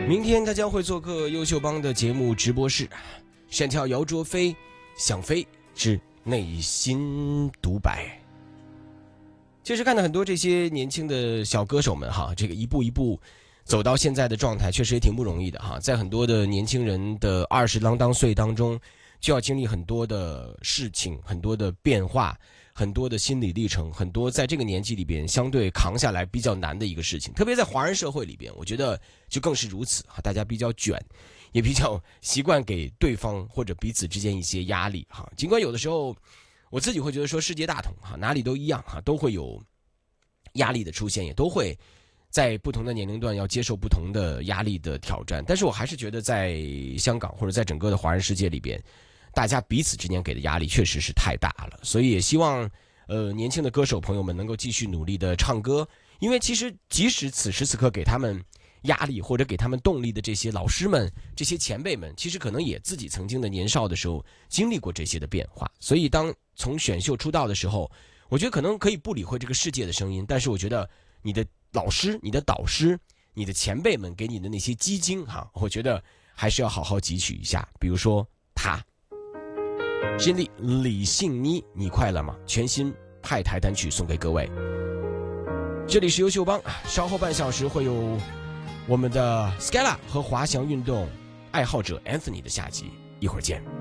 明天他将会做客优秀帮的节目直播室，闪跳姚卓飞想飞之内心独白。其实看到很多这些年轻的小歌手们哈，这个一步一步走到现在的状态，确实也挺不容易的哈。在很多的年轻人的20啷当岁当中，就要经历很多的事情，很多的变化，很多的心理历程，很多在这个年纪里边相对扛下来比较难的一个事情。特别在华人社会里边，我觉得就更是如此哈。大家比较卷，也比较习惯给对方或者彼此之间一些压力哈。尽管有的时候我自己会觉得说世界大同哈，哪里都一样哈，都会有压力的出现，也都会在不同的年龄段要接受不同的压力的挑战。但是我还是觉得在香港或者在整个的华人世界里边，大家彼此之间给的压力确实是太大了。所以也希望年轻的歌手朋友们能够继续努力的唱歌，因为其实即使此时此刻给他们压力或者给他们动力的这些老师们，这些前辈们，其实可能也自己曾经的年少的时候经历过这些的变化。所以当从选秀出道的时候，我觉得可能可以不理会这个世界的声音，但是我觉得你的老师、你的导师、你的前辈们给你的那些基金哈，我觉得还是要好好汲取一下。比如说他新力李信妮，你快乐吗？全新派台单曲送给各位。这里是优秀帮，稍后半小时会有我们的 Scala 和滑翔运动爱好者 Anthony 的下集，一会儿见。